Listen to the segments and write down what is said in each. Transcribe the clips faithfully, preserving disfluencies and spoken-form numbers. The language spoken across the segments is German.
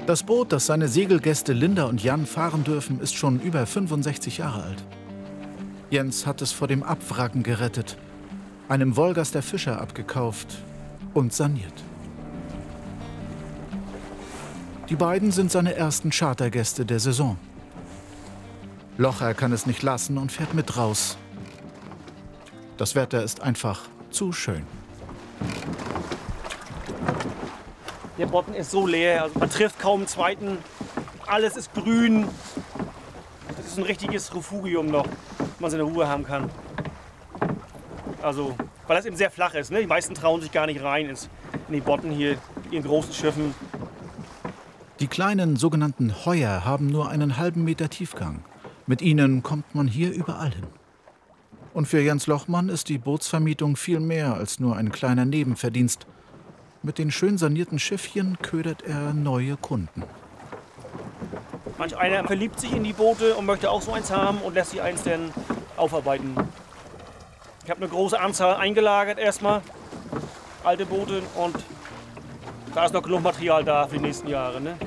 Das Boot, das seine Segelgäste Linda und Jan fahren dürfen, ist schon über fünfundsechzig Jahre alt. Jens hat es vor dem Abwracken gerettet, einem Wolgaster Fischer abgekauft und saniert. Die beiden sind seine ersten Chartergäste der Saison. Locher kann es nicht lassen und fährt mit raus. Das Wetter ist einfach zu schön. Der Bodden ist so leer, also man trifft kaum einen zweiten. Alles ist grün. Das ist ein richtiges Refugium noch, wo man seine Ruhe haben kann. Also, weil das eben sehr flach ist. Ne? Die meisten trauen sich gar nicht rein ins, in die Bodden hier, in großen Schiffen. Die kleinen sogenannten Heuer haben nur einen halben Meter Tiefgang. Mit ihnen kommt man hier überall hin. Und für Jens Lochmann ist die Bootsvermietung viel mehr als nur ein kleiner Nebenverdienst. Mit den schön sanierten Schiffchen ködert er neue Kunden. Manch einer verliebt sich in die Boote und möchte auch so eins haben und lässt sich eins dann aufarbeiten. Ich habe eine große Anzahl eingelagert erstmal, alte Boote, und da ist noch genug Material da für die nächsten Jahre. Ne?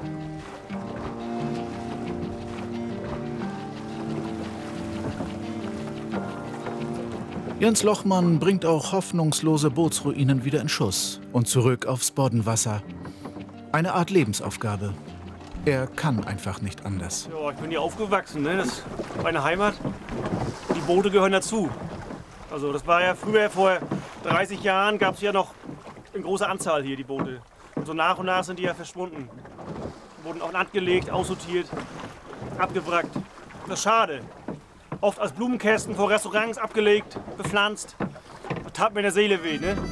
Jens Lochmann bringt auch hoffnungslose Bootsruinen wieder in Schuss und zurück aufs Boddenwasser. Eine Art Lebensaufgabe. Er kann einfach nicht anders. Ja, ich bin hier aufgewachsen, ne? Das ist meine Heimat. Die Boote gehören dazu. Also das war ja früher, vor dreißig Jahren, gab es ja noch in großer Anzahl hier die Boote. Und so nach und nach sind die ja verschwunden. Die wurden auf Land gelegt, aussortiert, abgewrackt. Das ist schade. Oft als Blumenkästen vor Restaurants abgelegt, bepflanzt. Das tat mir in der Seele weh, ne?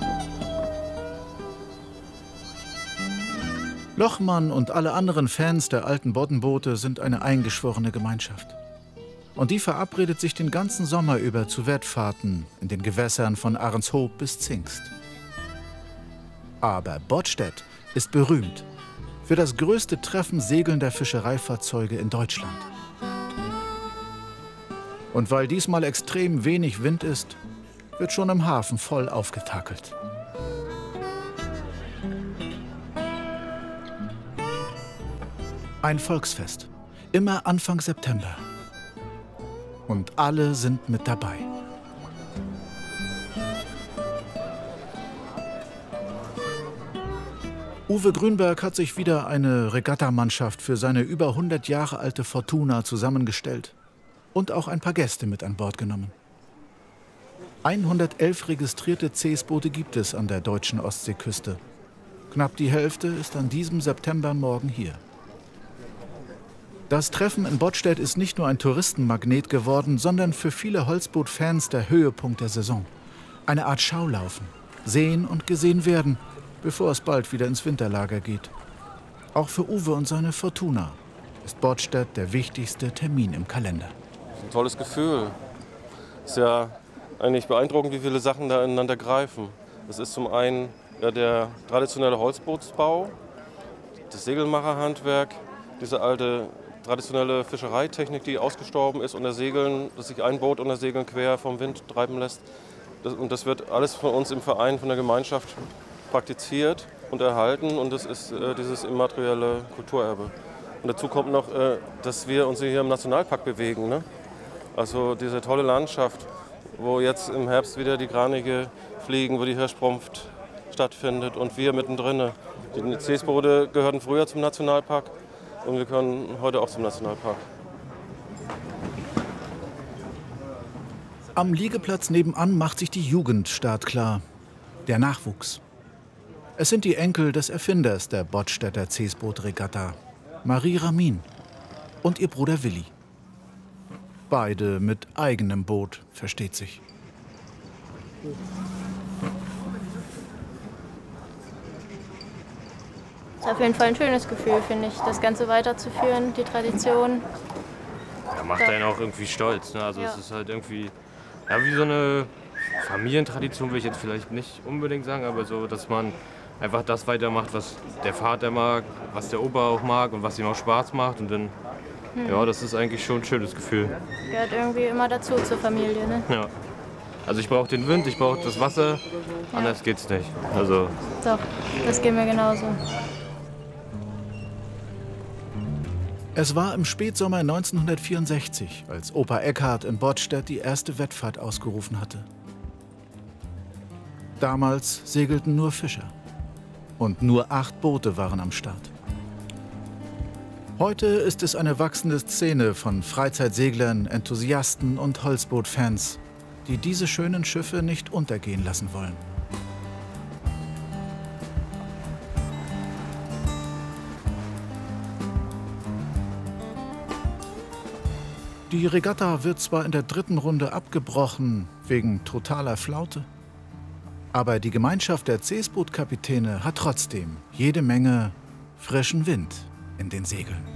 Lochmann und alle anderen Fans der alten Boddenboote sind eine eingeschworene Gemeinschaft. Und die verabredet sich den ganzen Sommer über zu Wettfahrten in den Gewässern von Ahrenshoop bis Zingst. Aber Bodstedt ist berühmt für das größte Treffen segelnder Fischereifahrzeuge in Deutschland. Und weil diesmal extrem wenig Wind ist, wird schon im Hafen voll aufgetakelt. Ein Volksfest, immer Anfang September. Und alle sind mit dabei. Uwe Grünberg hat sich wieder eine Regattamannschaft für seine über hundert Jahre alte Fortuna zusammengestellt. Und auch ein paar Gäste mit an Bord genommen. hundertelf registrierte Seesboote gibt es an der deutschen Ostseeküste. Knapp die Hälfte ist an diesem Septembermorgen hier. Das Treffen in Bodstedt ist nicht nur ein Touristenmagnet geworden, sondern für viele Holzboot-Fans der Höhepunkt der Saison. Eine Art Schaulaufen. Sehen und gesehen werden, bevor es bald wieder ins Winterlager geht. Auch für Uwe und seine Fortuna ist Bodstedt der wichtigste Termin im Kalender. Ein tolles Gefühl. Es ist ja eigentlich beeindruckend, wie viele Sachen da ineinander greifen. Es ist zum einen ja, der traditionelle Holzbootsbau, das Segelmacherhandwerk, diese alte traditionelle Fischereitechnik, die ausgestorben ist, unter Segeln, dass sich ein Boot unter Segeln quer vom Wind treiben lässt. Das, und das wird alles von uns im Verein, von der Gemeinschaft praktiziert und erhalten, und das ist äh, dieses immaterielle Kulturerbe. Und dazu kommt noch, äh, dass wir uns hier im Nationalpark bewegen. Ne? Also diese tolle Landschaft, wo jetzt im Herbst wieder die Kraniche fliegen, wo die Hirschbrunft stattfindet und wir mittendrin. Die Seesboote gehörten früher zum Nationalpark und wir gehören heute auch zum Nationalpark. Am Liegeplatz nebenan macht sich die Jugend startklar, der Nachwuchs. Es sind die Enkel des Erfinders der Bodstedter Seesbootregatta, Marie Ramin, und ihr Bruder Willi. Beide mit eigenem Boot, versteht sich. Es ist auf jeden Fall ein schönes Gefühl, finde ich, das Ganze weiterzuführen, die Tradition. Ja, macht einen auch irgendwie stolz. Ne? Also ja. Es ist halt irgendwie ja, wie so eine Familientradition, will ich jetzt vielleicht nicht unbedingt sagen, aber so, dass man einfach das weitermacht, was der Vater mag, was der Opa auch mag und was ihm auch Spaß macht. Und dann, hm. ja, das ist eigentlich schon ein schönes Gefühl. Gehört irgendwie immer dazu zur Familie, ne? Ja. Also ich brauche den Wind, ich brauche das Wasser, ja. Anders geht's nicht. Also doch, das geht mir genauso. Es war im Spätsommer neunzehnhundertvierundsechzig, als Opa Eckhart in Bodstedt die erste Wettfahrt ausgerufen hatte. Damals segelten nur Fischer. Und nur acht Boote waren am Start. Heute ist es eine wachsende Szene von Freizeitseglern, Enthusiasten und Holzboot-Fans, die diese schönen Schiffe nicht untergehen lassen wollen. Die Regatta wird zwar in der dritten Runde abgebrochen, wegen totaler Flaute, aber die Gemeinschaft der Seesboot-Kapitäne hat trotzdem jede Menge frischen Wind in den Segeln.